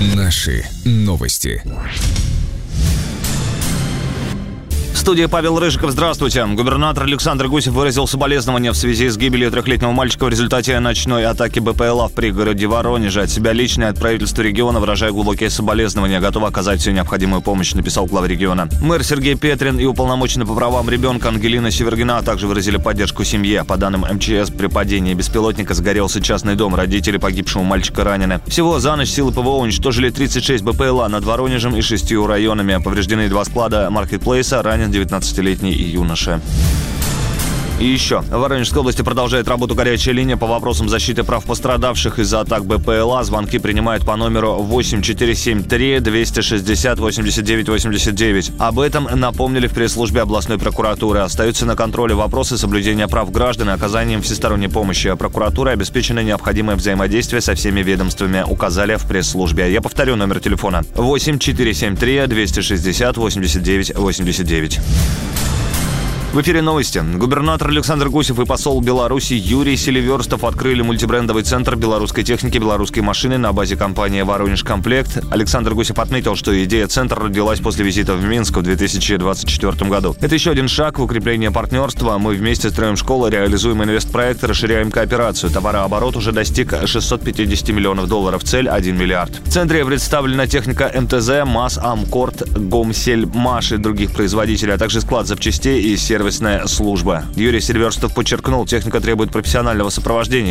Наши новости. В студии Павел Рыжиков. Здравствуйте. Губернатор Александр Гусев выразил соболезнования в связи с гибелью трехлетнего мальчика в результате ночной атаки БПЛА в пригороде Воронежа. От себя лично и от правительства региона выражаю глубокие соболезнования. Готов оказать всю необходимую помощь, написал глава региона. Мэр Сергей Петрин и уполномоченный по правам ребенка Ангелина Севергина также выразили поддержку семье. По данным МЧС, при падении беспилотника сгорелся частный дом. Родители погибшего мальчика ранены. Всего за ночь силы ПВО уничтожили 36 БПЛА над Воронежем и 6 районами. Повреждены 2 склада маркетплейса, ранен 19-летний юноша. И еще. В Воронежской области продолжает работу горячая линия по вопросам защиты прав пострадавших из-за атак БПЛА. Звонки принимают по номеру 8473-260-89-89. Об этом напомнили в пресс-службе областной прокуратуры. Остаются на контроле вопросы соблюдения прав граждан и оказанием всесторонней помощи. Прокуратура обеспечена необходимое взаимодействие со всеми ведомствами, указали в пресс-службе. Я повторю номер телефона: 8473-260-89-89. В эфире новости. Губернатор Александр Гусев и посол Беларуси Юрий Селиверстов открыли мультибрендовый центр белорусской техники, белорусской машины на базе компании «Воронежкомплект». Александр Гусев отметил, что идея центра родилась после визита в Минск в 2024 году. Это еще один шаг в укрепление партнерства. Мы вместе строим школы, реализуем инвестпроекты, расширяем кооперацию. Товарооборот уже достиг 650 миллионов долларов. Цель – 1 миллиард. В центре представлена техника МТЗ, МАЗ, Амкорт, Гомсельмаш и других производителей, а также склад запчастей и сервисная служба. Юрий Селиверстов подчеркнул, техника требует профессионального сопровождения.